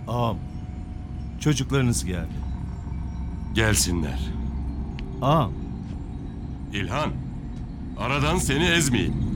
Ağam, çocuklarınız geldi. Gelsinler. Ağam, İlhan, aradan seni ezmeyeyim.